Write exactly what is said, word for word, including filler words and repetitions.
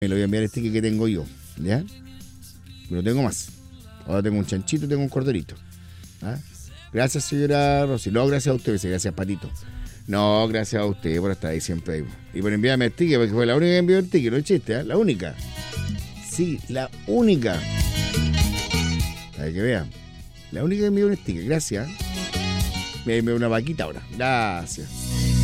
Me lo voy a enviar el sticker que tengo yo, ¿ya? No tengo más. Ahora tengo un chanchito, tengo un corderito. ¿Ah? Gracias, señora Rosy. No, gracias a usted, dice, gracias, Patito. No, gracias a usted por estar ahí siempre ahí. Y por enviarme el ticket, porque fue la única que envió el ticket, no es chiste, ¿eh? La única. Sí, la única. Para que vean. La única que envió un sticker, gracias. Me envió una vaquita ahora. Gracias.